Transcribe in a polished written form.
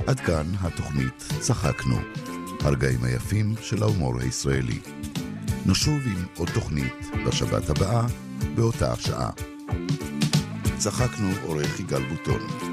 עד כאן התוכנית צחקנו, הרגעים היפים של ההומור הישראלי. נשוב עם עוד תוכנית בשבת הבאה באותה השעה. צחקנו, עורך יגאל בוטון.